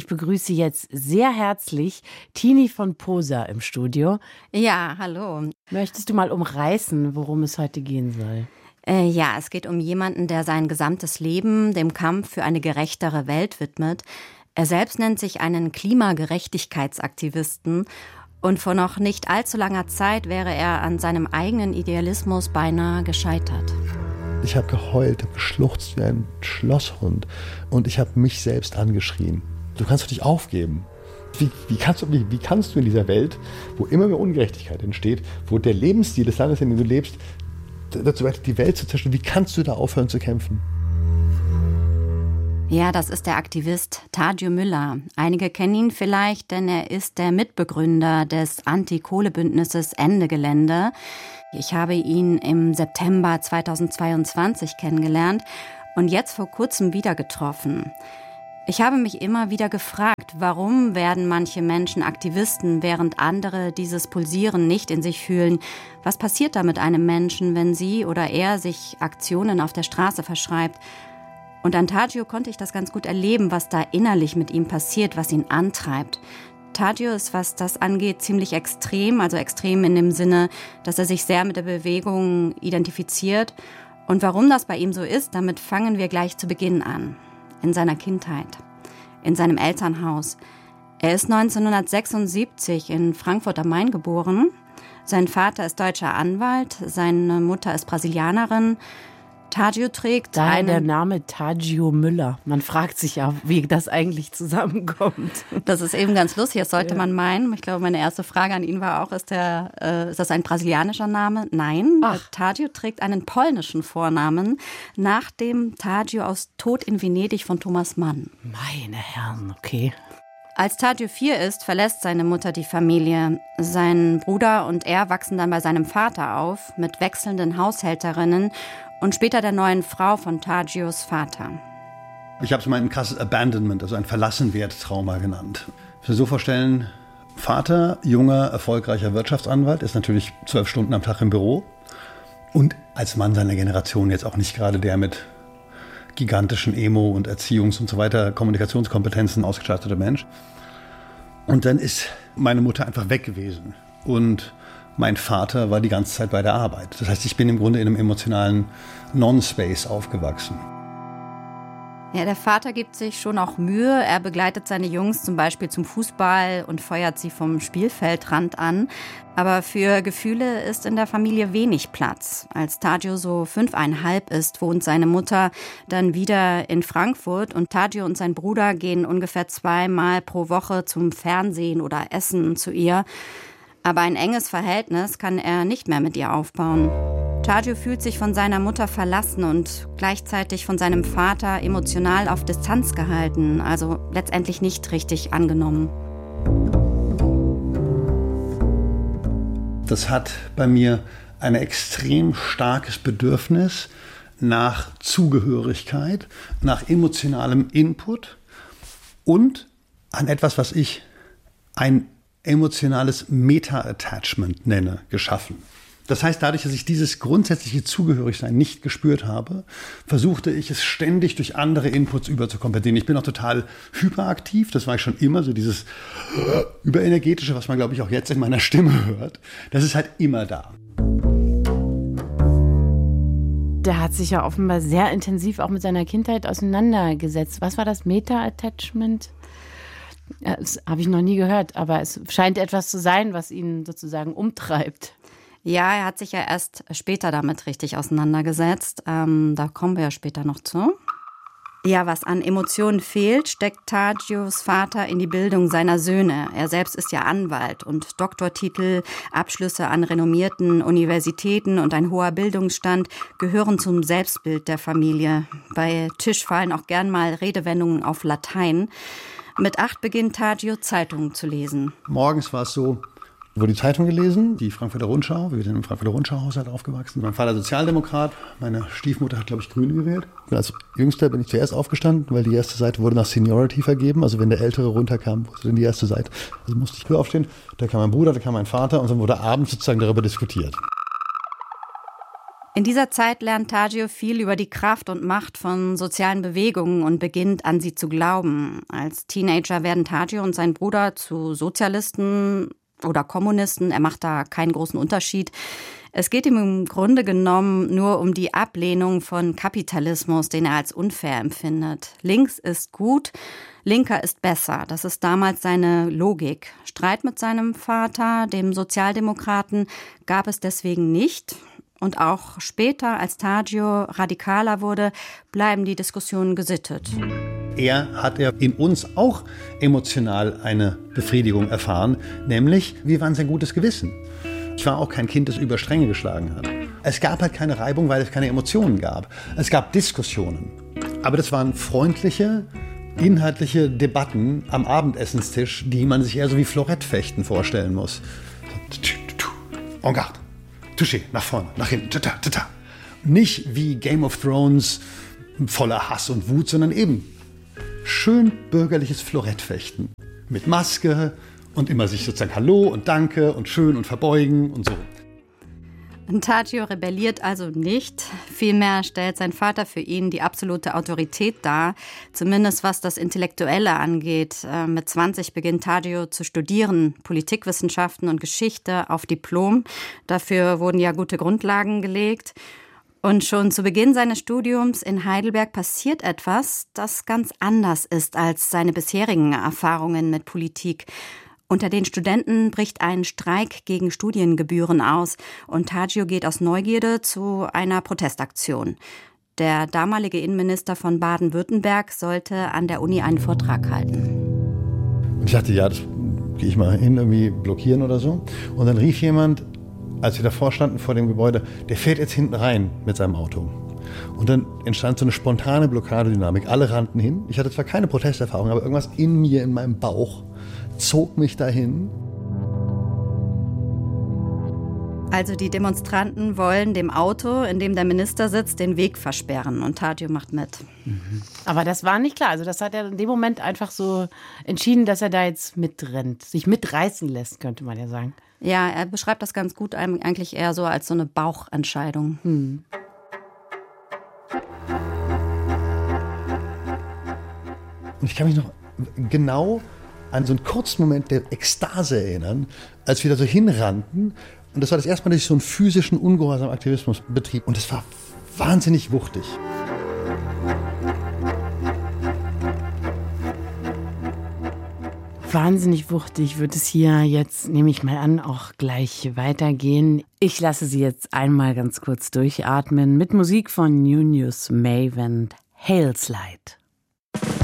begrüße jetzt sehr herzlich Tini von Posa im Studio. Ja, hallo. Möchtest du mal umreißen, worum es heute gehen soll? Ja, es geht um jemanden, der sein gesamtes Leben dem Kampf für eine gerechtere Welt widmet. Er selbst nennt sich einen Klimagerechtigkeitsaktivisten und vor noch nicht allzu langer Zeit wäre er an seinem eigenen Idealismus beinahe gescheitert. Ich habe geheult, habe geschluchzt wie ein Schlosshund und ich habe mich selbst angeschrien. Du kannst doch nicht aufgeben. Wie kannst du in dieser Welt, wo immer mehr Ungerechtigkeit entsteht, wo der Lebensstil des Landes, in dem du lebst, dazu beiträgt, die Welt zu zerstören, wie kannst du da aufhören zu kämpfen? Ja, das ist der Aktivist Tadjio Müller. Einige kennen ihn vielleicht, denn er ist der Mitbegründer des Anti-Kohle-Bündnisses Ende Gelände. Ich habe ihn im September 2022 kennengelernt und jetzt vor kurzem wieder getroffen. Ich habe mich immer wieder gefragt, warum werden manche Menschen Aktivisten, während andere dieses Pulsieren nicht in sich fühlen? Was passiert da mit einem Menschen, wenn sie oder er sich Aktionen auf der Straße verschreibt? Und an Tadjio konnte ich das ganz gut erleben, was da innerlich mit ihm passiert, was ihn antreibt. Tadjio ist, was das angeht, ziemlich extrem, also extrem in dem Sinne, dass er sich sehr mit der Bewegung identifiziert. Und warum das bei ihm so ist, damit fangen wir gleich zu Beginn an. In seiner Kindheit, in seinem Elternhaus. Er ist 1976 in Frankfurt am Main geboren. Sein Vater ist deutscher Anwalt, seine Mutter ist Brasilianerin. Tadjio trägt Daher der Name Tadjio Müller. Man fragt sich ja, wie das eigentlich zusammenkommt. Das ist eben ganz lustig, das sollte man meinen. Ich glaube, meine erste Frage an ihn war auch, ist das ein brasilianischer Name? Nein, Tadjio trägt einen polnischen Vornamen nach dem Tadjio aus Tod in Venedig von Thomas Mann. Meine Herren, okay. Als Tadjio 4 ist, verlässt seine Mutter die Familie. Sein Bruder und er wachsen dann bei seinem Vater auf, mit wechselnden Haushälterinnen und später der neuen Frau von Tadjios Vater. Ich habe es mal ein krasses Abandonment, also ein Verlassenwert-Trauma genannt. Ich muss mir so vorstellen, Vater, junger, erfolgreicher Wirtschaftsanwalt, ist natürlich 12 Stunden am Tag im Büro und als Mann seiner Generation jetzt auch nicht gerade der mit gigantischen Emo- und Erziehungs- und so weiter Kommunikationskompetenzen ausgestattete Mensch. Und dann ist meine Mutter einfach weg gewesen und mein Vater war die ganze Zeit bei der Arbeit. Das heißt, ich bin im Grunde in einem emotionalen Non-Space aufgewachsen. Ja, der Vater gibt sich schon auch Mühe. Er begleitet seine Jungs zum Beispiel zum Fußball und feuert sie vom Spielfeldrand an. Aber für Gefühle ist in der Familie wenig Platz. Als Tadjio so 5,5 ist, wohnt seine Mutter dann wieder in Frankfurt und Tadjio und sein Bruder gehen ungefähr 2-mal pro Woche zum Fernsehen oder Essen zu ihr. Aber ein enges Verhältnis kann er nicht mehr mit ihr aufbauen. Tadjio fühlt sich von seiner Mutter verlassen und gleichzeitig von seinem Vater emotional auf Distanz gehalten, also letztendlich nicht richtig angenommen. Das hat bei mir ein extrem starkes Bedürfnis nach Zugehörigkeit, nach emotionalem Input und an etwas, was ich ein emotionales Meta-Attachment nenne, geschaffen. Das heißt, dadurch, dass ich dieses grundsätzliche Zugehörigsein nicht gespürt habe, versuchte ich es ständig durch andere Inputs überzukompensieren. Ich bin auch total hyperaktiv, das war ich schon immer, so dieses überenergetische, was man, glaube ich, auch jetzt in meiner Stimme hört. Das ist halt immer da. Der hat sich ja offenbar sehr intensiv auch mit seiner Kindheit auseinandergesetzt. Was war das Meta-Attachment? Das habe ich noch nie gehört, aber es scheint etwas zu sein, was ihn sozusagen umtreibt. Ja, er hat sich ja erst später damit richtig auseinandergesetzt. Da kommen wir ja später noch zu. Ja, was an Emotionen fehlt, steckt Tadjios Vater in die Bildung seiner Söhne. Er selbst ist ja Anwalt und Doktortitel, Abschlüsse an renommierten Universitäten und ein hoher Bildungsstand gehören zum Selbstbild der Familie. Bei Tisch fallen auch gern mal Redewendungen auf Latein. Mit 8 beginnt Tadjio, Zeitungen zu lesen. Morgens war es so, wurde die Zeitung gelesen, die Frankfurter Rundschau. Wir sind im Frankfurter Rundschau-Haushalt aufgewachsen. Mein Vater Sozialdemokrat, meine Stiefmutter hat, glaube ich, Grüne gewählt. Als Jüngster bin ich zuerst aufgestanden, weil die erste Seite wurde nach Seniority vergeben. Also wenn der Ältere runterkam, wurde dann die erste Seite. Also musste ich früh aufstehen. Da kam mein Bruder, da kam mein Vater und dann wurde abends sozusagen darüber diskutiert. In dieser Zeit lernt Tadzio viel über die Kraft und Macht von sozialen Bewegungen und beginnt an sie zu glauben. Als Teenager werden Tadzio und sein Bruder zu Sozialisten oder Kommunisten. Er macht da keinen großen Unterschied. Es geht ihm im Grunde genommen nur um die Ablehnung von Kapitalismus, den er als unfair empfindet. Links ist gut, linker ist besser. Das ist damals seine Logik. Streit mit seinem Vater, dem Sozialdemokraten, gab es deswegen nicht. Und auch später, als Tadzio radikaler wurde, bleiben die Diskussionen gesittet. Hat er in uns auch emotional eine Befriedigung erfahren, nämlich, wir waren sein gutes Gewissen. Ich war auch kein Kind, das über Stränge geschlagen hat. Es gab halt keine Reibung, weil es keine Emotionen gab. Es gab Diskussionen. Aber das waren freundliche, inhaltliche Debatten am Abendessenstisch, die man sich eher so wie Florettfechten vorstellen muss. En garde. Touché, nach vorne, nach hinten, tata, tata. Nicht wie Game of Thrones voller Hass und Wut, sondern eben schön bürgerliches Florettfechten. Mit Maske und immer sich sozusagen Hallo und Danke und schön und verbeugen und so. Tadzio rebelliert also nicht. Vielmehr stellt sein Vater für ihn die absolute Autorität dar, zumindest was das Intellektuelle angeht. Mit 20 beginnt Tadzio zu studieren, Politikwissenschaften und Geschichte auf Diplom. Dafür wurden ja gute Grundlagen gelegt. Und schon zu Beginn seines Studiums in Heidelberg passiert etwas, das ganz anders ist als seine bisherigen Erfahrungen mit Politik. Unter den Studenten bricht ein Streik gegen Studiengebühren aus und Tadzio geht aus Neugierde zu einer Protestaktion. Der damalige Innenminister von Baden-Württemberg sollte an der Uni einen Vortrag halten. Und ich dachte, ja, das gehe ich mal hin, irgendwie blockieren oder so. Und dann rief jemand, als wir davor standen vor dem Gebäude, der fährt jetzt hinten rein mit seinem Auto. Und dann entstand so eine spontane Blockadedynamik. Alle rannten hin. Ich hatte zwar keine Protesterfahrung, aber irgendwas in mir, in meinem Bauch, zog mich dahin. Also die Demonstranten wollen dem Auto, in dem der Minister sitzt, den Weg versperren und Tadzio macht mit. Aber das war nicht klar. Also das hat er in dem Moment einfach so entschieden, dass er da jetzt mitrennt, sich mitreißen lässt, könnte man ja sagen. Ja, er beschreibt das ganz gut, eigentlich eher so als so eine Bauchentscheidung. Und ich kann mich noch genau an so einen kurzen Moment der Ekstase erinnern, als wir da so hinrannten. Und das war das erste Mal, dass ich so einen physischen ungehorsamen Aktivismus betrieb. Und das war wahnsinnig wuchtig. Wahnsinnig wuchtig wird es hier jetzt, nehme ich mal an, auch gleich weitergehen. Ich lasse Sie jetzt einmal ganz kurz durchatmen mit Musik von Junius Mavent, Hail Slide.